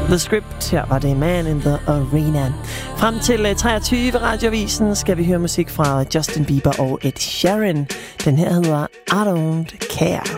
The Script. Her var det Man in the Arena. Frem til 23 Radioavisen skal vi høre musik fra Justin Bieber og Ed Sheeran. Den her hedder I Don't Care.